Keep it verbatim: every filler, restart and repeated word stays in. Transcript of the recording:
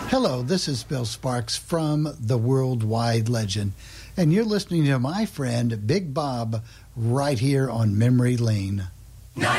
Hello, this is Bill Sparks from The Worldwide Legend, and you're listening to my friend Big Bob right here on Memory Lane.